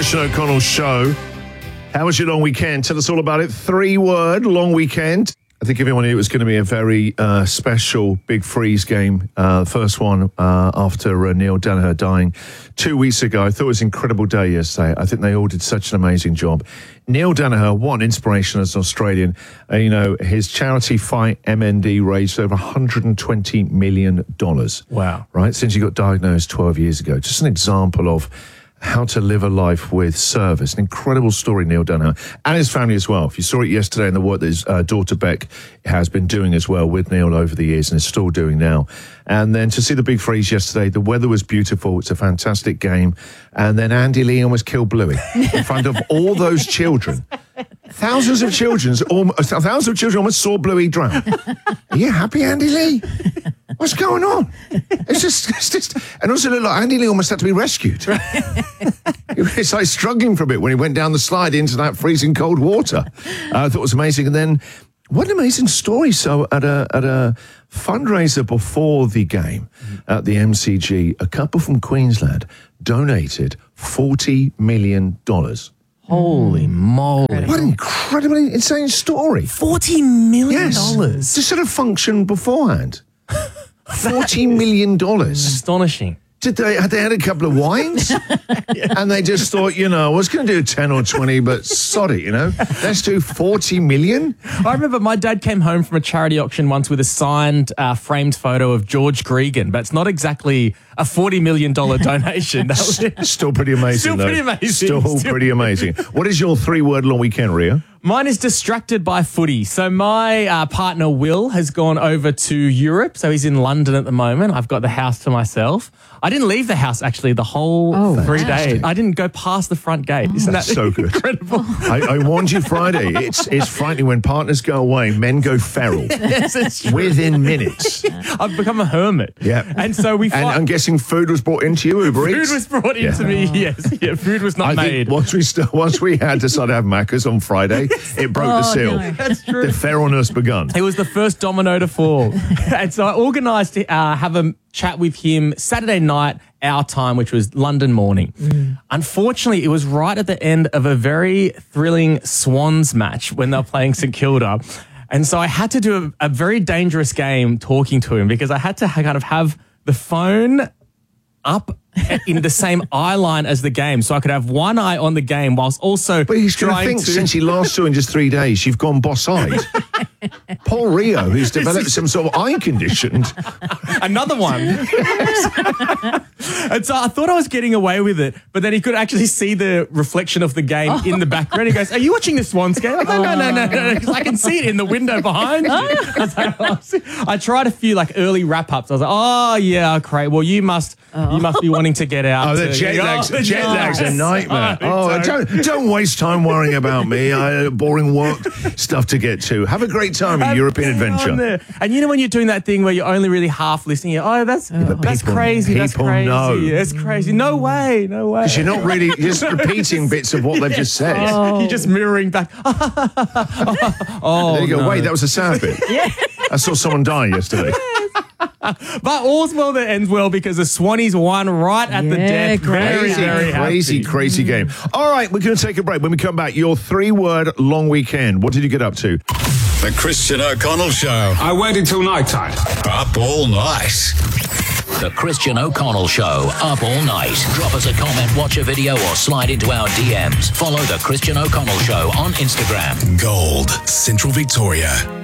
Christian O'Connell Show. How was your long weekend? Tell us all about it. 3-word long weekend. I think everyone knew it was going to be a very special Big Freeze game. First one after Neil Danaher dying 2 weeks ago. I thought it was an incredible day yesterday. I think they all did such an amazing job. Neil Danaher, what an inspiration as an Australian. His charity Fight MND raised over $120 million. Wow. Right? Since he got diagnosed 12 years ago. Just an example of how to live a life with service. An incredible story, Neil Danaher, and his family as well. If you saw it yesterday and the work that his daughter Beck has been doing as well with Neil over the years and is still doing now. And then to see the Big Freeze yesterday, the weather was beautiful. It's a fantastic game. And then Andy Lee almost killed Bluey in front of all those children. Thousands of children almost saw Bluey drown. Are you happy, Andy Lee? What's going on? It's just, and also looked like Andy Lee almost had to be rescued. It's like struggling for a bit when he went down the slide into that freezing cold water. I thought it was amazing. And then, what an amazing story. So at a fundraiser before the game at the MCG, a couple from Queensland donated $40 million. Holy moly. What an incredibly insane story. $40 million? Yes. To sort of function beforehand. $40 million. Astonishing. Had they had a couple of wines? And they just thought, I was going to do 10 or 20, but sod it, Let's do 40 million. I remember my dad came home from a charity auction once with a signed framed photo of George Gregan, but it's not exactly a $40 million donation. That was Still pretty amazing, Still pretty amazing. Still pretty amazing. What is your 3-word long weekend, Ria? Mine is distracted by footy. So my partner, Will, has gone over to Europe. So he's in London at the moment. I've got the house to myself. I didn't leave the house, actually, the whole 3 days. I didn't go past the front gate. Isn't that so good? Incredible. I warned you Friday. It's frightening when partners go away, men go feral. Yes, it's true. Within minutes. I've become a hermit. Yeah. And so we... And I'm guessing food was brought into you, Uber Eats? Food was brought into me, yes. Yeah, food was not made. Once we had decided to have Macca's on Friday, it broke the seal. No. That's true. The feralness begun. It was the first domino to fall. And so I organised to have a chat with him Saturday night, our time, which was London morning. Unfortunately, it was right at the end of a very thrilling Swans match when they were playing St Kilda. And so I had to do a very dangerous game talking to him because I had to kind of have the phone up in the same eye line as the game, so I could have one eye on the game whilst also But he's going to think since he last saw in just 3 days, you've gone boss-eyed. Paul Rio, who's developed some sort of eye condition. Another one. And so I thought I was getting away with it, but then he could actually see the reflection of the game in the background. He goes, "Are you watching the Swans game?" I go, no, because I can see it in the window behind you. I tried a few early wrap-ups. I was like, "Oh yeah, great. Well, you must be wanting to get out." Oh, the jet lag's a nightmare. Don't waste time worrying about me. Boring work stuff to get to. Have a great time, a European adventure. And when you're doing that thing where you're only really half listening, that's crazy. That's crazy. Know. It's crazy. No way. Because you're not really just repeating bits of what they've just said. You're just mirroring back. There you go. No. Wait, that was a sad bit. Yeah. I saw someone die yesterday. But all's well that ends well because the Swannies won right at the death. Crazy game. All right, we're going to take a break. When we come back, your 3-word long weekend. What did you get up to? The Christian O'Connell Show. I waited till night time. Up all night. The Christian O'Connell Show, up all night. Drop us a comment, watch a video, or slide into our DMs. Follow The Christian O'Connell Show on Instagram. Gold, Central Victoria.